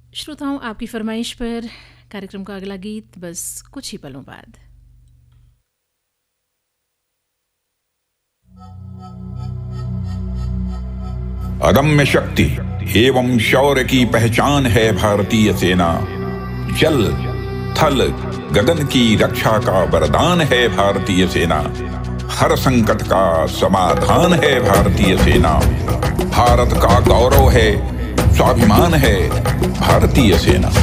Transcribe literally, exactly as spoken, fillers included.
श्रोताओं, आपकी फरमाइश पर कार्यक्रम का अगला गीत बस कुछ ही पलों बाद। अदम्य शक्ति एवं शौर्य की पहचान है भारतीय सेना। जल थल गगन की रक्षा का वरदान है भारतीय सेना। हर संकट का समाधान है भारतीय सेना। भारत का गौरव है, स्वाभिमान है भारतीय सेना।